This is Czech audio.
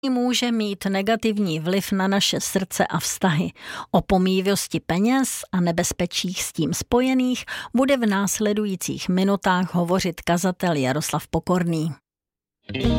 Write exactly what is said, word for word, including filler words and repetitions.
může mít negativní vliv na naše srdce a vztahy. O pomíjivosti peněz a nebezpečích s tím spojených bude v následujících minutách hovořit kazatel Jaroslav Pokorný.